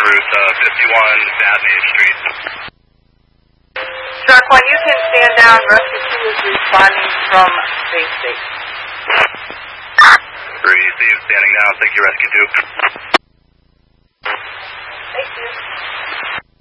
route 51 Batney Street. Shark 1, you can stand down. Rescue 2 is responding from Base Station. Receive, standing down. Thank you, Rescue 2. Thank you.